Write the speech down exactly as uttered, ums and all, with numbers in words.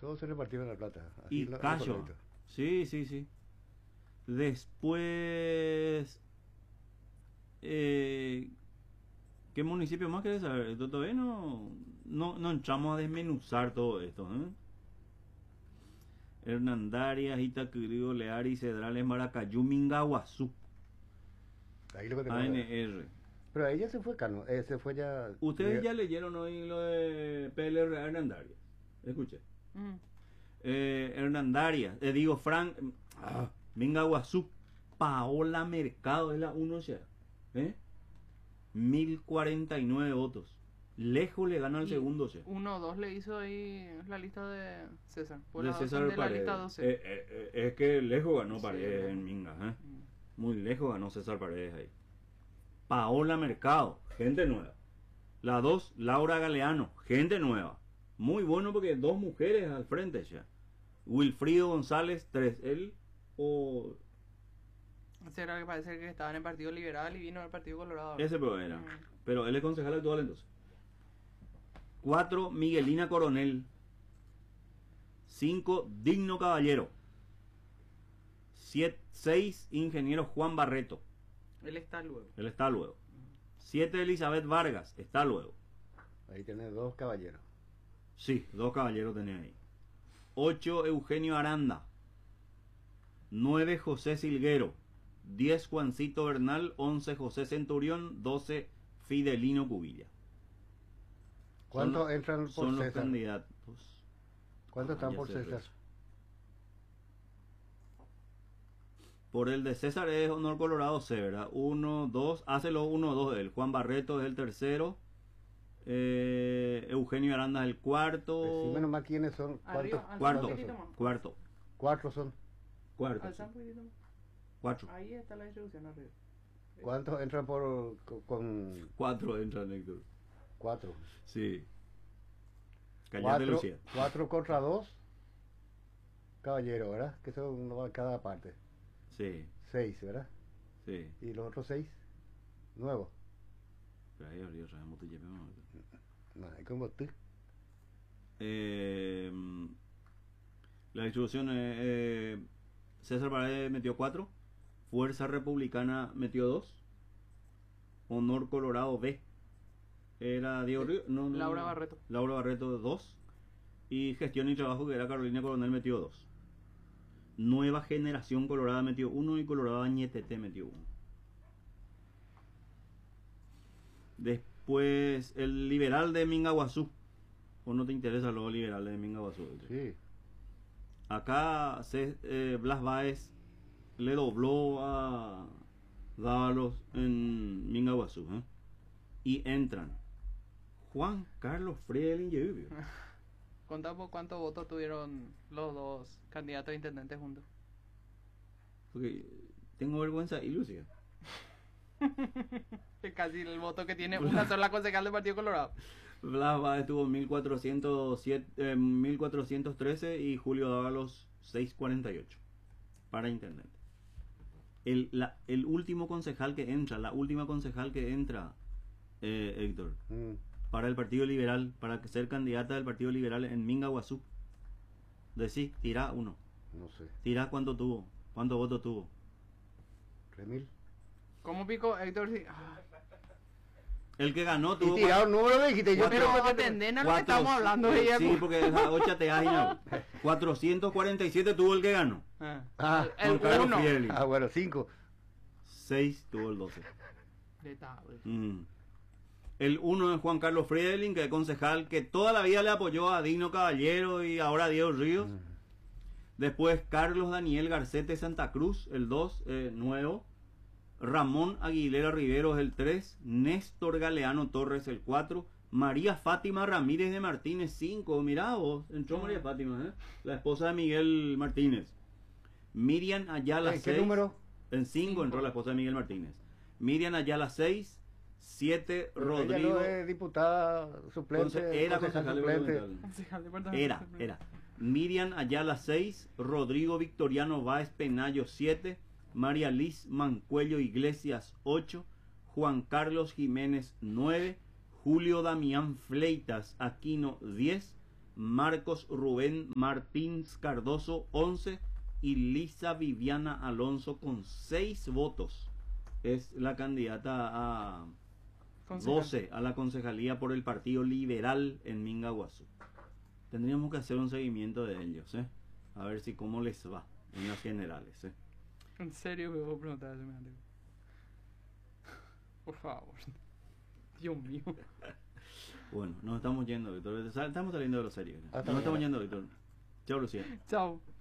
Todos se repartieron la plata. Así Y lo- Cayo. lo Sí, sí, sí. Después... Eh, ¿qué municipio más querés saber? Esto todavía no, no, no entramos a desmenuzar todo esto. ¿eh? Hernandarias, Itacurí, Oleari, Cedrales, Maracayú, Mingaguazú, Ahí lo que tenemos. A N R. Pero ahí ya se fue Cano, eh, se fue ya. Ustedes eh, ya leyeron hoy lo de P L R Hernandarias. Escuché. Mm. Eh, Hernandarias, eh, digo Frank, ah, Mingaguazú, Paola Mercado es la uno ya. ¿Eh? mil cuarenta y nueve votos. Lejos le gana al Y segundo ya. uno o dos le hizo ahí la lista de César. Por De la César orden de la Paredes. lista doce. Eh, eh, eh, es que lejos ganó Sí, Paredes ¿no? en Minga. ¿eh? Mm. Muy lejos ganó César Paredes ahí. Paola Mercado, gente nueva. La dos, Laura Galeano, gente nueva. Muy bueno porque dos mujeres al frente ya. Wilfrido González, tres. Él o... Ese era que parece que estaba en el Partido Liberal y vino al Partido Colorado. Ese pero era. Mm. Pero él es concejal actual entonces. Cuatro, Miguelina Coronel. Cinco, Digno Caballero. Siete, seis, Ingeniero Juan Barreto. Él está luego. Él está luego. Siete, Elizabeth Vargas. Está luego. Ahí tenés dos caballeros. Sí, dos caballeros tenía ahí. Ocho, Eugenio Aranda. Nueve, José Silguero. Diez, Juancito Bernal. Once, José Centurión. Doce, Fidelino Cubilla. ¿Cuántos Son- entran por Son los César? candidatos. ¿Cuántos Ah, están ya por sé, César? pues. Por el de César es Honor Colorado C, ¿verdad? Uno, dos, hace los uno, dos él. Juan Barreto es el tercero. Eh, Eugenio Aranda es el cuarto. Decime nomás quiénes son. ¿Cuántos? Arriba, al- Cuarto, ¿Cuántos poquitito son? más. cuarto, Cuatro son. cuarto. Alza sí. un poquitito más. Cuatro. Ahí está la distribución arriba. ¿Cuántos entran por con, con Cuatro entran, Héctor. cuatro? Sí. Cállate, Cuatro, Lucía. cuatro contra dos. Caballero, ¿verdad? Que son uno a cada parte. Sí, Seis, ¿verdad? sí. Y los otros seis, nuevos. Pero ahí arriba traemos tu lleve, vamos. No, hay como tú. Eh, la distribución es, eh, César Paredes metió cuatro, Fuerza Republicana metió dos, Honor Colorado B era Diego Río, no, no, Laura no. Barreto. Laura Barreto dos, y Gestión y Trabajo que era Carolina Coronel metió dos. Nueva Generación Colorada metió uno y Colorado Añetete metió uno. Después el liberal de Mingaguazú. ¿O no te interesa lo liberal de Mingaguazú? Sí. Acá se, eh, Blas Báez le dobló a Dávalos en Mingaguazú. ¿eh? Y entran Juan Carlos Fredelin Yeubio. Contamos cuántos votos tuvieron los dos candidatos a intendentes juntos. Porque tengo vergüenza y Lucia. Es casi el voto que tiene una sola concejal del Partido Colorado. Blas Báez tuvo mil cuatrocientos siete, eh, mil cuatrocientos trece y Julio Dávalos seiscientos cuarenta y ocho para intendente. El, la, el último concejal que entra, la última concejal que entra, eh, Héctor, Mm. para el Partido Liberal, para ser candidata del Partido Liberal en Mingaguazú. Decís, tirá uno. No sé. Tirá cuánto tuvo, cuántos votos tuvo. ¿Tres mil? ¿Cómo pico Héctor? Sí. Ah, El que ganó Y tuvo... tirado un número me dijiste. Yo Cuatro- pero quiero- atenden a lo que cuatro- estamos hablando. ella. Sí, porque esa ocha te da cuatrocientos cuarenta y siete tuvo el que ganó. Ah, Ah, el Juan Carlos uno. Friedrich. Ah, bueno, cinco. seis tuvo el doce. De tabla. Mm. El uno es Juan Carlos Friedelin, que es concejal que toda la vida le apoyó a Digno Caballero y ahora a Diego Ríos. Mm. Después Carlos Daniel Garcete Santa Cruz, el dos, eh, nuevo. Ramón Aguilera Riveros, el tres. Néstor Galeano Torres, el cuatro. María Fátima Ramírez de Martínez, cinco. Mirá vos, entró María Fátima, ¿eh? La esposa de Miguel Martínez. Miriam Ayala, ¿En qué seis. número? En cinco entró la esposa de Miguel Martínez. Miriam Ayala, seis. siete, Rodrigo. Ella no es diputada suplente. Conce- era concejal concejal suplente. departamental. Concejal departamental. Era, era. Miriam Ayala seis, Rodrigo Victoriano Báez Penayo siete, María Liz Mancuello Iglesias ocho, Juan Carlos Jiménez nueve, Julio Damián Fleitas Aquino diez, Marcos Rubén Martins Cardoso, once. Y Lisa Viviana Alonso con seis votos. Es la candidata a Concejal. doce a la concejalía por el Partido Liberal en Mingaguazú. Tendríamos que hacer un seguimiento de ellos, ¿eh? A ver si cómo les va en las generales, ¿eh? En serio, me voy a preguntar a semejante. Por favor. Dios mío. Bueno, nos estamos yendo, Víctor. Estamos saliendo de los serios. Hasta Nos estamos mañana. yendo, Víctor. Chao, Lucía. Chao.